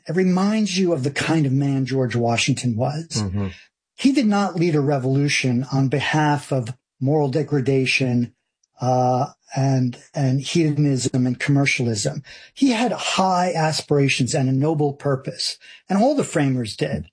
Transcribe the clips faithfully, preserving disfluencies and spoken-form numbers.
it reminds you of the kind of man George Washington was. Mm-hmm. He did not lead a revolution on behalf of moral degradation, uh, and, and hedonism and commercialism. He had high aspirations and a noble purpose, and all the framers did.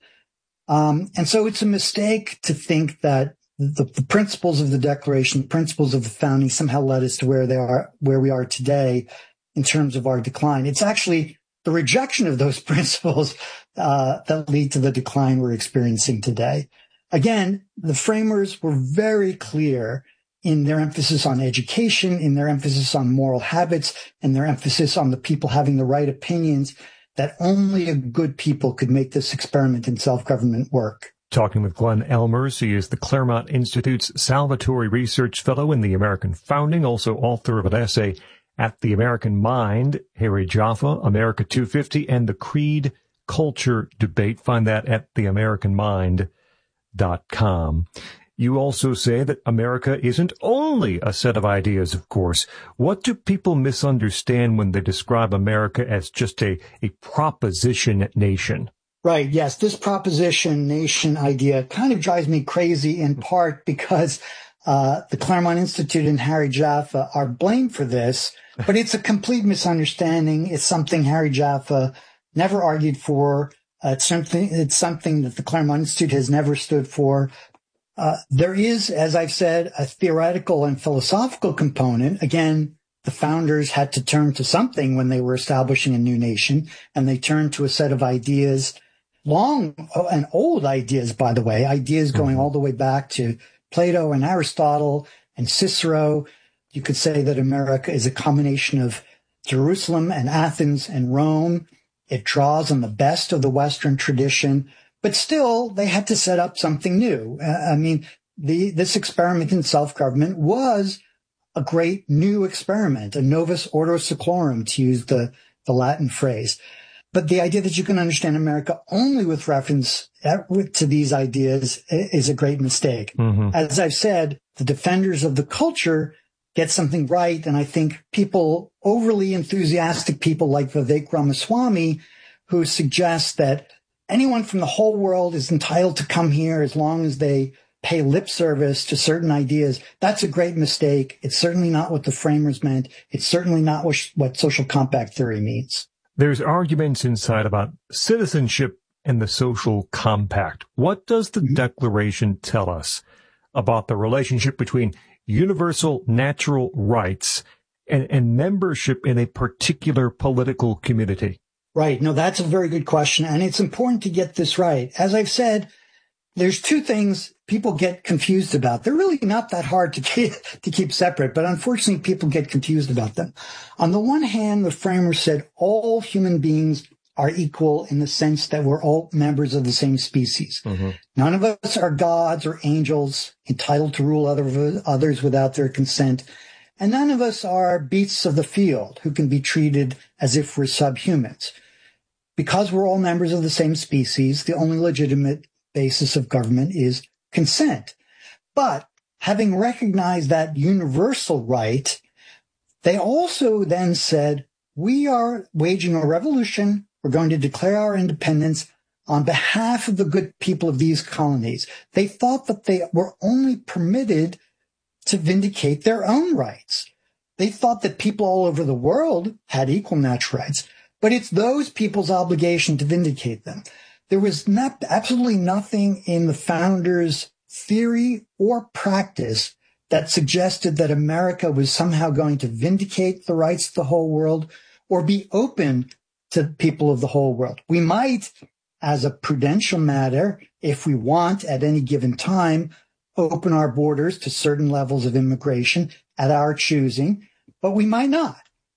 Um, and so it's a mistake to think that the, the principles of the Declaration, the principles of the founding somehow led us to where they are, where we are today in terms of our decline. It's actually the rejection of those principles, uh, that lead to the decline we're experiencing today. Again, the framers were very clear in their emphasis on education, in their emphasis on moral habits, and their emphasis on the people having the right opinions, that only a good people could make this experiment in self-government work. Talking with Glenn Elmers. He is the Claremont Institute's Salvatori Research Fellow in the American Founding, also author of an essay, At the American Mind, Harry Jaffa, America two fifty, and the Creed Culture Debate. Find that at the american mind dot com. You also say that America isn't only a set of ideas, of course. What do people misunderstand when they describe America as just a, a proposition nation? Right. Yes. This proposition nation idea kind of drives me crazy, in part because uh the Claremont Institute and Harry Jaffa are blamed for this, but it's a complete misunderstanding. It's something Harry Jaffa never argued for. Uh, it's something, it's something that the Claremont Institute has never stood for. Uh, there is, as I've said, a theoretical and philosophical component. Again, the founders had to turn to something when they were establishing a new nation, and they turned to a set of ideas, long and old ideas, by the way, ideas going all the way back to Plato and Aristotle and Cicero. You could say that America is a combination of Jerusalem and Athens and Rome. It draws on the best of the Western tradition. But still, they had to set up something new. Uh, I mean, the, this experiment in self-government was a great new experiment, a novus ordo seclorum, to use the, the Latin phrase. But the idea that you can understand America only with reference to these ideas is a great mistake. Mm-hmm. As I've said, the defenders of the culture get something right. And I think people, overly enthusiastic people like Vivek Ramaswamy, who suggest that anyone from the whole world is entitled to come here as long as they pay lip service to certain ideas. That's a great mistake. It's certainly not what the framers meant. It's certainly not what, what social compact theory means. There's arguments inside about citizenship and the social compact. What does the mm-hmm. Declaration tell us about the relationship between universal natural rights and, and membership in a particular political community? Right. No, that's a very good question. And it's important to get this right. As I've said, there's two things people get confused about. They're really not that hard to keep, to keep separate, but unfortunately people get confused about them. On the one hand, the framers said all human beings are equal in the sense that we're all members of the same species. Mm-hmm. None of us are gods or angels entitled to rule other, others without their consent. And none of us are beasts of the field who can be treated as if we're subhumans. Because we're all members of the same species, the only legitimate basis of government is consent. But having recognized that universal right, they also then said, we are waging a revolution. We're going to declare our independence on behalf of the good people of these colonies. They thought that they were only permitted to vindicate their own rights. They thought that people all over the world had equal natural rights, but it's those people's obligation to vindicate them. There was not, absolutely nothing in the founders' theory or practice that suggested that America was somehow going to vindicate the rights of the whole world or be open to people of the whole world. We might, as a prudential matter, if we want at any given time, open our borders to certain levels of immigration at our choosing, but we might not.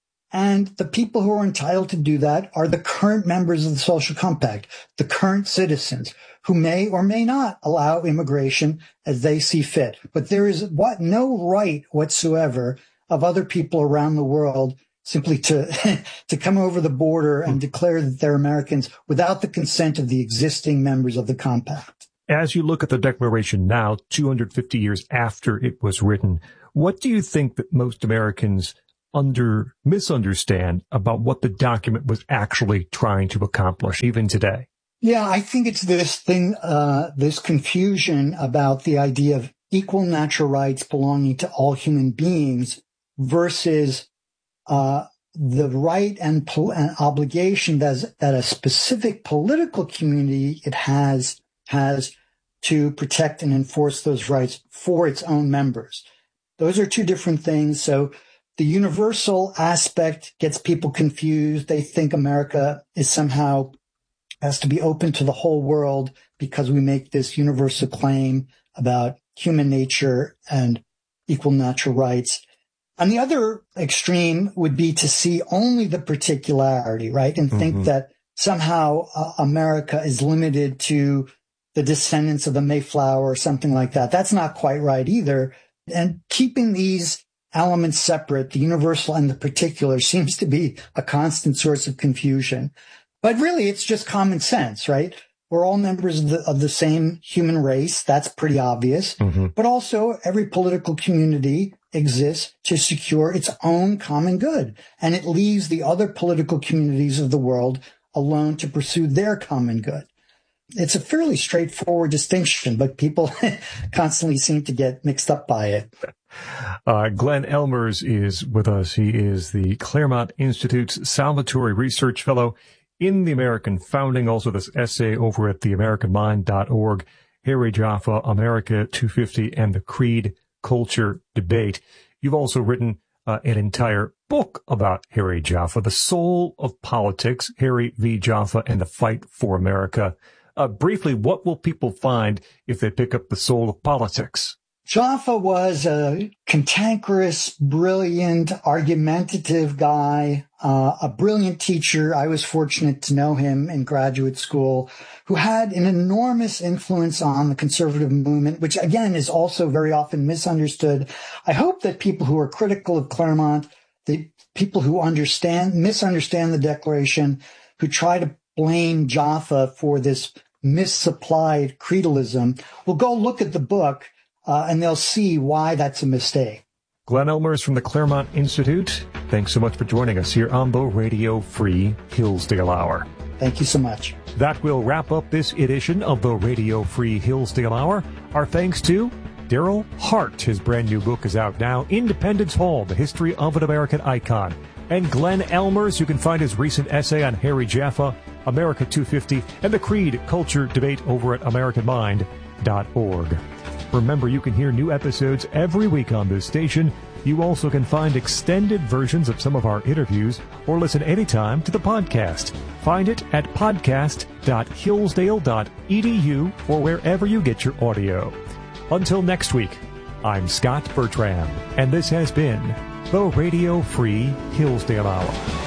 And the people who are entitled to do that are the current members of the social compact, the current citizens who may or may not allow immigration as they see fit. But there is what no right whatsoever of other people around the world simply to to come over the border and declare that they're Americans without the consent of the existing members of the compact. As you look at the Declaration now, two hundred fifty years after it was written, what do you think that most Americans under misunderstand about what the document was actually trying to accomplish, even today? Yeah, I think it's this thing, uh, this confusion about the idea of equal natural rights belonging to all human beings versus uh the right and, pol- and obligation that, that a specific political community it has has to protect and enforce those rights for its own members. Those are two different things. So the universal aspect gets people confused. They think America is somehow has to be open to the whole world because we make this universal claim about human nature and equal natural rights. On the other extreme would be to see only the particularity, right? And think mm-hmm. that somehow uh, America is limited to the descendants of the Mayflower or something like that. That's not quite right either. And keeping these elements separate, the universal and the particular, seems to be a constant source of confusion. But really, it's just common sense, right? We're all members of the, of the same human race. That's pretty obvious. Mm-hmm. But also, every political community exists to secure its own common good. And it leaves the other political communities of the world alone to pursue their common good. It's a fairly straightforward distinction, but people constantly seem to get mixed up by it. Uh, Glenn Elmers is with us. He is the Claremont Institute's Salvatore Research Fellow in the American Founding. Also this essay over at the american mind dot org, Harry Jaffa, America two fifty, and the Creed Culture Debate. You've also written uh, an entire book about Harry Jaffa, The Soul of Politics, Harry V. Jaffa and the Fight for America. Uh, briefly, what will people find if they pick up The Soul of Politics? Jaffa was a cantankerous, brilliant, argumentative guy, uh, a brilliant teacher. I was fortunate to know him in graduate school, who had an enormous influence on the conservative movement, which again is also very often misunderstood. I hope that people who are critical of Claremont, the people who understand, misunderstand the Declaration, who try to blame Jaffa for this misapplied creedalism, will go look at the book. Uh, and they'll see why that's a mistake. Glenn Elmers from the Claremont Institute, thanks so much for joining us here on the Radio Free Hillsdale Hour. Thank you so much. That will wrap up this edition of the Radio Free Hillsdale Hour. Our thanks to Daryl Hart. His brand new book is out now, Independence Hall, The History of an American Icon. And Glenn Elmers, you can find his recent essay on Harry Jaffa, America two fifty, and the Creed Culture Debate over at american mind dot org. Remember, you can hear new episodes every week on this station. You also can find extended versions of some of our interviews or listen anytime to the podcast. Find it at podcast dot hillsdale dot e d u or wherever you get your audio. Until next week, I'm Scott Bertram, and this has been the Radio Free Hillsdale Hour.